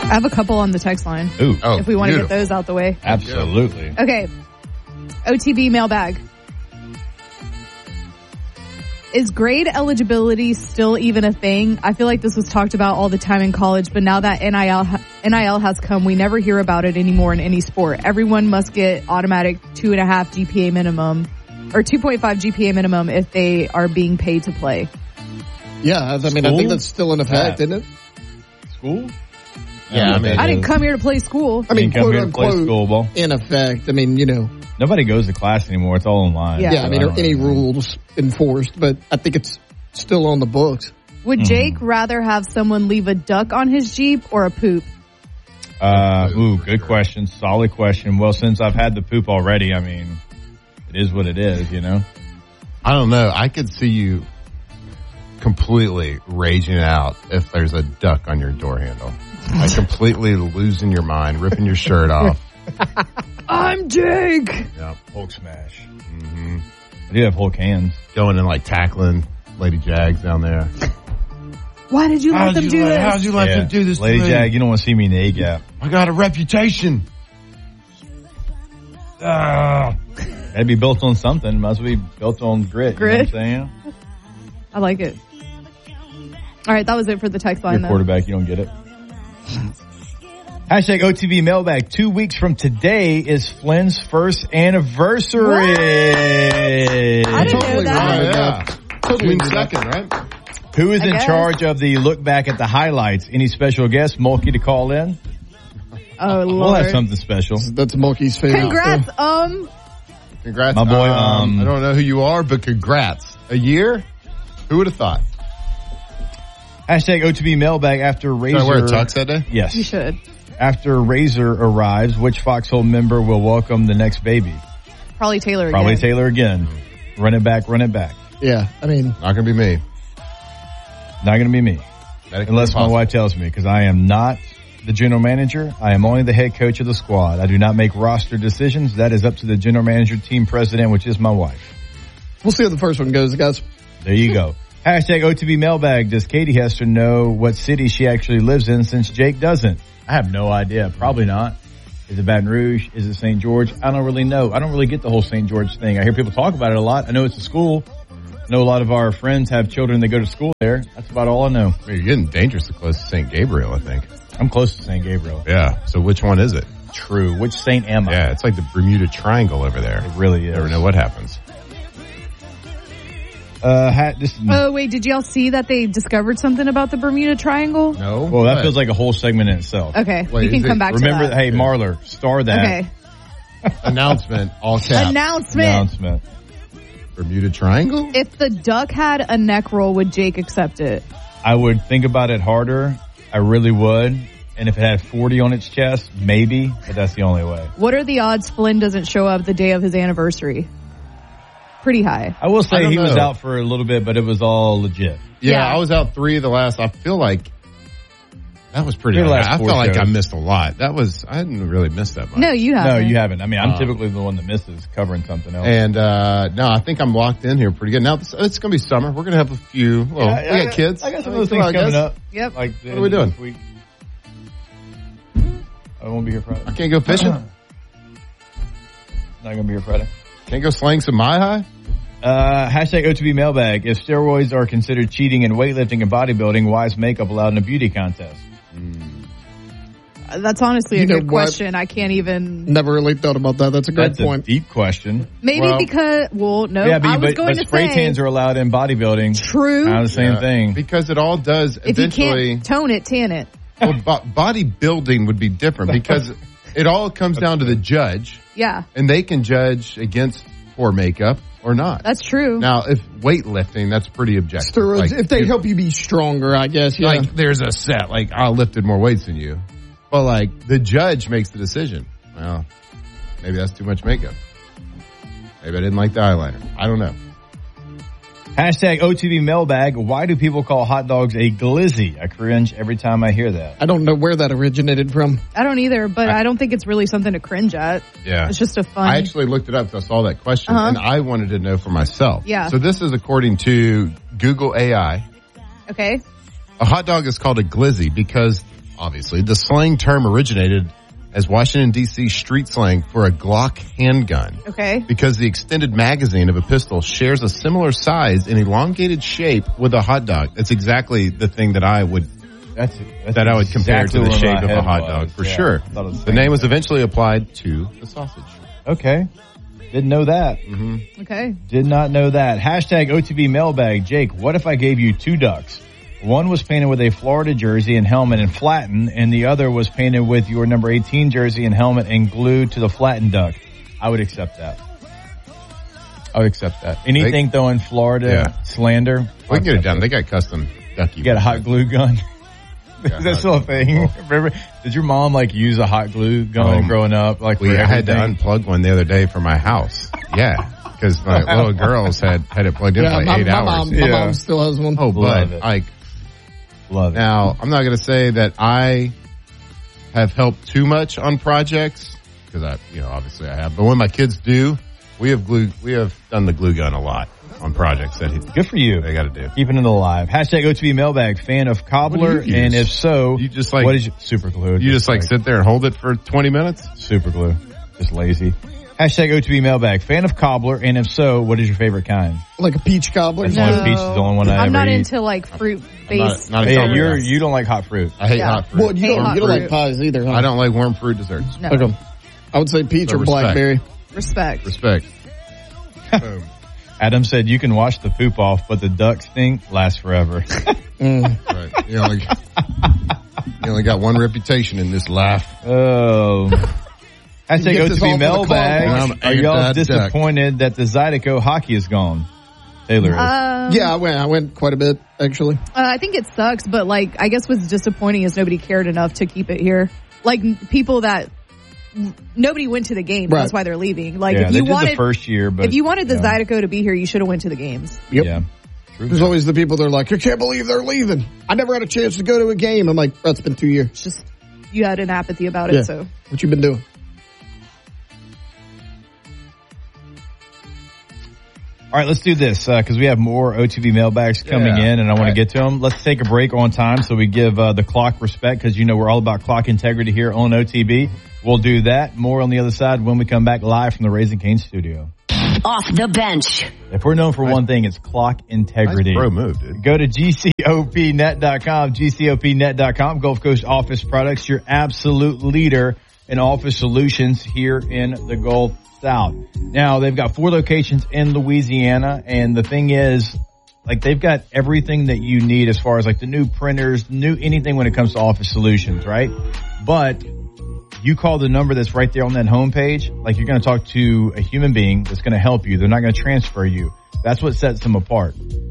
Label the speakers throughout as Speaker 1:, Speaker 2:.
Speaker 1: I have a couple on the text line.
Speaker 2: Ooh.
Speaker 3: Oh,
Speaker 1: if we want to get
Speaker 3: beautiful.
Speaker 1: those out the way.
Speaker 2: Absolutely.
Speaker 1: Okay. OTB mailbag. Is grade eligibility still even a thing? I feel like this was talked about all the time in college, but now that NIL has come, we never hear about it anymore in any sport. Everyone must get automatic 2.5 GPA minimum or 2.5 GPA minimum if they are being paid to play.
Speaker 4: Yeah, I mean, I think that's still in effect, isn't it?
Speaker 2: School?
Speaker 3: Yeah, I mean,
Speaker 1: I didn't come here to play school.
Speaker 4: I mean,
Speaker 2: come
Speaker 4: quote
Speaker 2: here to play
Speaker 4: unquote,
Speaker 2: school ball.
Speaker 4: in effect. I mean,
Speaker 2: Nobody goes to class anymore. It's all online.
Speaker 1: Yeah.
Speaker 4: yeah, I mean, are any rules enforced, but I think it's still on the books.
Speaker 1: Would Jake rather have someone leave a duck on his Jeep or a poop?
Speaker 2: Good question. Solid question. Well, since I've had the poop already, I mean, it is what it is,
Speaker 3: I don't know. I could see you completely raging out if there's a duck on your door handle. Like completely losing your mind, ripping your shirt off.
Speaker 1: I'm Jake.
Speaker 3: Yeah.
Speaker 2: Hulk smash. Mm-hmm. I do have Hulk hands.
Speaker 3: Going and like tackling Lady Jags down there.
Speaker 1: Why did you let them do this?
Speaker 3: How'd you let them do this
Speaker 2: Lady
Speaker 3: to me?
Speaker 2: Jag, you don't want to see me in the A-gap.
Speaker 3: I got a reputation.
Speaker 2: That'd be built on something. Might as well be built on grit. You know what I'm saying?
Speaker 1: I like it. All right, that was it for the text line,
Speaker 2: You're
Speaker 1: though.
Speaker 2: quarterback, you don't get it. Hashtag OTB mailbag. 2 weeks from today is Flynn's first anniversary.
Speaker 1: What? I didn't know that.
Speaker 3: Yeah. June 2nd, right?
Speaker 2: Who is
Speaker 1: I
Speaker 2: in
Speaker 1: guess.
Speaker 2: charge of the look back at the highlights? Any special guest, Mulkey, to call in?
Speaker 1: Oh, Lord.
Speaker 2: We'll have something special.
Speaker 4: That's Mulkey's favorite.
Speaker 1: Congrats,
Speaker 3: Congrats.
Speaker 2: My boy,
Speaker 3: I don't know who you are, but congrats. A year? Who would have thought?
Speaker 2: Hashtag OTB mailbag after Razor.
Speaker 3: Should I wear a tux that day?
Speaker 2: Yes.
Speaker 1: You should.
Speaker 2: After Razor arrives, which Foxhole member will welcome the next baby?
Speaker 1: Probably Taylor
Speaker 2: Probably
Speaker 1: again.
Speaker 2: Taylor again. Run it back, run it back.
Speaker 4: Yeah, I mean,
Speaker 3: Not going to be me.
Speaker 2: Not going to be me. Unless my wife tells me, because I am not the general manager. I am only the head coach of the squad. I do not make roster decisions. That is up to the general manager, team president, which is my wife.
Speaker 4: we'll see how the first one goes, guys.
Speaker 2: There you go. Hashtag OTB mailbag. Does Katie Hester know what city she actually lives in since Jake doesn't? I have no idea. Probably not. Is it Baton Rouge? Is it St. George? I don't really know. I don't really get the whole St. George thing. I hear people talk about it a lot. I know it's a school. I know a lot of our friends have children that go to school there. That's about all I know.
Speaker 3: You're getting dangerously close to St. Gabriel, I think.
Speaker 2: I'm close to St. Gabriel.
Speaker 3: Yeah. So which one is it?
Speaker 2: True. Which saint am I?
Speaker 3: Yeah, it's like the Bermuda Triangle over there.
Speaker 2: It really
Speaker 3: You
Speaker 2: is.
Speaker 3: never know what happens.
Speaker 1: Oh, wait, did y'all see that they discovered something about the Bermuda Triangle?
Speaker 3: No.
Speaker 2: Well, that feels like a whole segment in itself.
Speaker 1: Okay,
Speaker 3: Wait,
Speaker 1: we can
Speaker 3: is it-
Speaker 1: come back
Speaker 2: Remember,
Speaker 1: to that.
Speaker 2: hey, Marler, star that.
Speaker 1: Okay.
Speaker 3: Announcement, all caps.
Speaker 1: Announcement.
Speaker 3: Bermuda Triangle?
Speaker 1: If the duck had a neck roll, would Jake accept it?
Speaker 2: I would think about it harder. I really would. And if it had 40 on its chest, maybe, but that's the only way.
Speaker 1: What are the odds Flynn doesn't show up the day of his anniversary? Pretty high.
Speaker 2: I will
Speaker 3: I
Speaker 2: say
Speaker 3: don't
Speaker 2: he was
Speaker 3: know.
Speaker 2: out for a little bit, but it was all legit.
Speaker 3: Yeah,
Speaker 1: Yeah.
Speaker 3: I was out 3 of the last. I feel like that was pretty.
Speaker 2: Your last
Speaker 3: I
Speaker 2: 4
Speaker 3: felt like I
Speaker 2: shows.
Speaker 3: missed a lot. I didn't really miss that much.
Speaker 1: No, you haven't.
Speaker 2: No, you haven't. I mean, I'm typically the one that misses covering something else.
Speaker 3: And no, I think I'm locked in here pretty good. Now it's going to be summer. We're going to have a few. Well, we got kids.
Speaker 2: I got some
Speaker 3: I mean,
Speaker 2: of those things
Speaker 3: come on,
Speaker 2: coming
Speaker 3: guys.
Speaker 2: up.
Speaker 1: Yep.
Speaker 2: Like
Speaker 3: What are we doing?
Speaker 2: this week. I won't be here Friday.
Speaker 3: I can't go fishing.
Speaker 2: Not gonna be here Friday.
Speaker 3: Can't go slang some Mai High.
Speaker 2: Hashtag OTB mailbag. If steroids are considered cheating in weightlifting and bodybuilding, why is makeup allowed in a beauty contest?
Speaker 1: That's honestly a
Speaker 4: You know
Speaker 1: good
Speaker 4: what?
Speaker 1: question. I can't even.
Speaker 4: Never really thought about that. That's a great
Speaker 2: That's
Speaker 4: point.
Speaker 2: a deep question.
Speaker 1: Maybe
Speaker 3: Well-
Speaker 1: because. Well, no.
Speaker 2: Yeah,
Speaker 1: I was
Speaker 2: but
Speaker 1: going to
Speaker 2: spray
Speaker 1: say.
Speaker 2: tans are allowed in bodybuilding.
Speaker 1: True.
Speaker 2: Kind of the same
Speaker 3: Yeah,
Speaker 2: thing.
Speaker 3: because it all does
Speaker 1: If you
Speaker 3: eventually.
Speaker 1: can't tone it, tan it.
Speaker 3: Well, bodybuilding would be different because it all comes down to the judge,
Speaker 1: Yeah,
Speaker 3: and they can judge against poor makeup or not.
Speaker 1: that's true.
Speaker 3: Now, if weightlifting, that's pretty objective.
Speaker 4: Steroids,
Speaker 3: Like,
Speaker 4: if they help you be stronger, I guess. Yeah.
Speaker 3: like there's a set, like I lifted more weights than you, but like the judge makes the decision. Well, maybe that's too much makeup. Maybe I didn't like the eyeliner. I don't know.
Speaker 2: Hashtag OTB mailbag. Why do people call hot dogs a glizzy? I cringe every time I hear that.
Speaker 4: I don't know where that originated from.
Speaker 1: I don't either, but I don't think it's really something to cringe at.
Speaker 3: Yeah.
Speaker 1: It's just a fun.
Speaker 3: I actually looked it up because I saw that question, and I wanted to know for myself.
Speaker 1: Yeah.
Speaker 3: So this is according to Google AI.
Speaker 1: Okay.
Speaker 3: A hot dog is called a glizzy because obviously. The slang term originated as Washington, D.C. street slang for a Glock handgun.
Speaker 1: Okay.
Speaker 3: Because the extended magazine of a pistol shares a similar size and elongated shape with a hot dog. That's exactly the thing that I would I would compare to the shape of a hot dog, for sure. The name was eventually applied to the sausage.
Speaker 2: Okay. Didn't know that.
Speaker 3: Mm-hmm.
Speaker 1: Okay.
Speaker 2: Did not know that. Hashtag OTB mailbag. Jake, what if I gave you 2 ducks? One was painted with a Florida jersey and helmet and flattened, and the other was painted with your number 18 jersey and helmet and glued to the flattened duck. I would accept that. I would accept that. Anything though in Florida slander.
Speaker 3: We can get it done. They got custom ducky.
Speaker 2: You got a hot glue gun? Is that still a thing? Remember, did your mom use a hot glue gun growing up? I
Speaker 3: had to unplug one the other day for my house. Yeah. Because my little girls had it plugged in for 8 hours.
Speaker 4: My mom still has one.
Speaker 3: Oh, but love it. Now, I'm not going to say that I have helped too much on projects because obviously I have. But when my kids do, we have done the glue gun a lot on projects that
Speaker 2: good for you.
Speaker 3: They got to do.
Speaker 2: Keeping it alive. Hashtag OTB mailbag. Fan of cobbler, and if so,
Speaker 3: you just
Speaker 2: what is your super glue?
Speaker 3: You just sit there and hold it for 20 minutes.
Speaker 2: Super glue. Just lazy. Hashtag OTB mailbag. Fan of cobbler, and if so, what is your favorite kind?
Speaker 4: Like a peach cobbler.
Speaker 2: Peach is the only one I ever
Speaker 1: I'm not
Speaker 2: eat.
Speaker 1: into fruit based.
Speaker 2: You don't like hot fruit.
Speaker 3: I hate hot fruit.
Speaker 4: Well, you don't like pies either, huh?
Speaker 3: I don't like warm fruit desserts.
Speaker 1: No.
Speaker 4: Okay. I would say peach or blackberry.
Speaker 1: Respect.
Speaker 2: Adam said you can wash the poop off, but the duck stink lasts forever.
Speaker 3: Right. You only got one reputation in this life.
Speaker 2: Oh. Hashtag OTB mailbag. Are y'all disappointed that the Zydeco hockey is gone? Taylor is.
Speaker 4: Yeah, I went quite a bit, actually.
Speaker 1: I think it sucks, but I guess what's disappointing is nobody cared enough to keep it here. People that nobody went to the game. Right. That's why they're leaving. If you wanted the first year, but if you wanted the Zydeco to be here, you should have went to the games.
Speaker 4: Yep.
Speaker 2: Yeah.
Speaker 4: True. There's always the people that are like, I can't believe they're leaving. I never had a chance to go to a game. I'm like, that's been 2 years.
Speaker 1: It's just you had an apathy about it. So
Speaker 4: what you been doing?
Speaker 2: All right, let's do this because we have more OTB mailbags coming in, and I want to get to them. Let's take a break on time so we give the clock respect because we're all about clock integrity here on OTB. We'll do that. More on the other side when we come back live from the Raising Cane's studio.
Speaker 5: Off the bench.
Speaker 2: If we're known for one thing, it's clock integrity.
Speaker 3: Nice pro move, dude.
Speaker 2: Go to GCOPnet.com, GCOPnet.com, Gulf Coast Office Products, your absolute leader in office solutions here in the Gulf South. Now, they've got 4 locations in Louisiana, and the thing is, they've got everything that you need as far as the new printers, anything when it comes to office solutions, right? But you call the number that's right there on that homepage, you're going to talk to a human being that's going to help you. They're not going to transfer you. That's what sets them apart.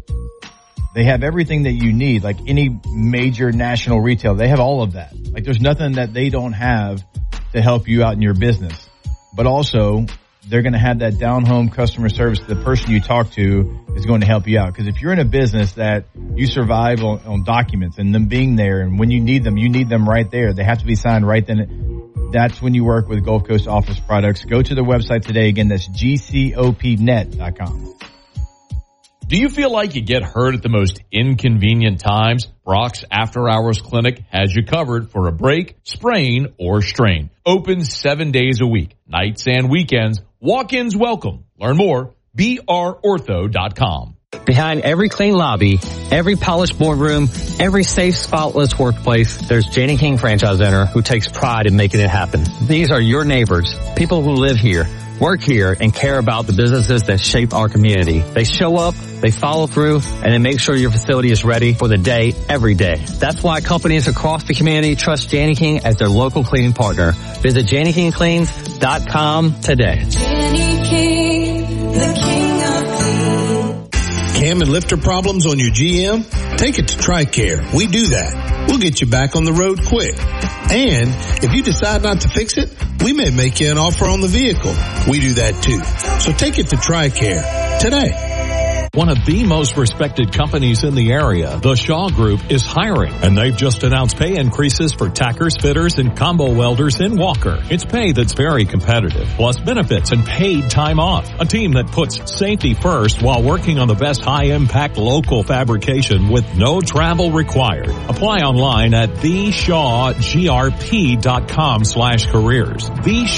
Speaker 2: They have everything that you need, any major national retail. They have all of that. There's nothing that they don't have to help you out in your business. But also, they're going to have that down-home customer service. The person you talk to is going to help you out. Because if you're in a business that you survive on documents and them being there, and when you need them right there. They have to be signed right then. That's when you work with Gulf Coast Office Products. Go to the website today. Again, that's GCOPnet.com.
Speaker 6: Do you feel like you get hurt at the most inconvenient times? Brock's After Hours Clinic has you covered for a break, sprain, or strain. Open 7 days a week, nights and weekends. Walk-ins welcome. Learn more, brortho.com.
Speaker 7: Behind every clean lobby, every polished boardroom, every safe, spotless workplace, there's Janney King Franchise Owner who takes pride in making it happen. These are your neighbors, people who live here, work here, and care about the businesses that shape our community. They show up, they follow through, and they make sure your facility is ready for the day, every day. That's why companies across the community trust Janney King as their local cleaning partner. Visit JanneyKingCleans.com today.
Speaker 8: Janney King, the king of clean.
Speaker 9: Cam and lifter problems on your GM? Take it to TRICARE. We do that. We'll get you back on the road quick. And if you decide not to fix it, we may make you an offer on the vehicle. We do that too. So take it to TRICARE today.
Speaker 10: One of the most respected companies in the area, the Shaw Group, is hiring, and they've just announced pay increases for tackers, fitters, and combo welders in Walker. It's pay that's very competitive, plus benefits and paid time off. A team that puts safety first while working on the best high-impact local fabrication with no travel required. Apply online at theshawgrp.com/careers.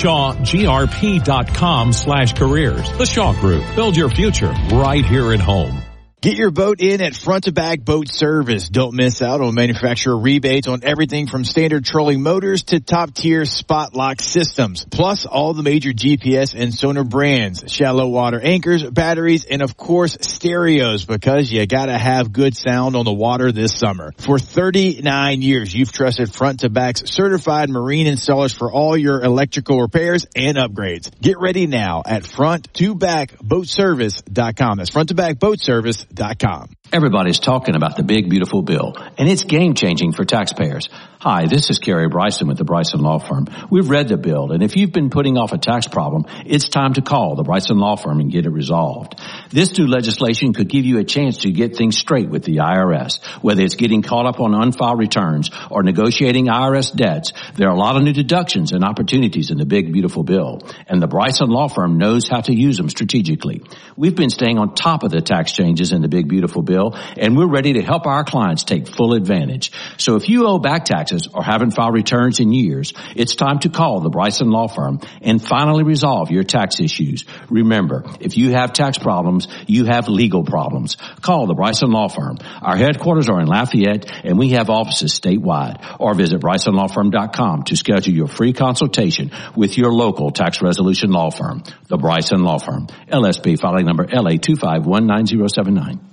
Speaker 10: theshawgrp.com/careers. The Shaw Group. Build your future right here at home.
Speaker 11: Get your boat in at Front to Back Boat Service. Don't miss out on manufacturer rebates on everything from standard trolling motors to top-tier spot lock systems. Plus all the major GPS and sonar brands, shallow water anchors, batteries, and of course stereos, because you gotta have good sound on the water this summer. For 39 years, you've trusted Front to Back's certified marine installers for all your electrical repairs and upgrades. Get ready now at fronttobackboatservice.com. That's fronttobackboatservice.com.
Speaker 12: Everybody's talking about the big, beautiful bill, and it's game-changing for taxpayers. Hi, this is Kerry Bryson with the Bryson Law Firm. We've read the bill, and if you've been putting off a tax problem, it's time to call the Bryson Law Firm and get it resolved. This new legislation could give you a chance to get things straight with the IRS. Whether it's getting caught up on unfiled returns or negotiating IRS debts, there are a lot of new deductions and opportunities in the big, beautiful bill, and the Bryson Law Firm knows how to use them strategically. We've been staying on top of the tax changes in the big, beautiful bill, and we're ready to help our clients take full advantage. So if you owe back taxes or haven't filed returns in years, it's time to call the Bryson Law Firm and finally resolve your tax issues. Remember, if you have tax problems, you have legal problems. Call the Bryson Law Firm. Our headquarters are in Lafayette, and we have offices statewide. Or visit BrysonLawFirm.com to schedule your free consultation with your local tax resolution law firm. The Bryson Law Firm. LSP filing number LA 2519079.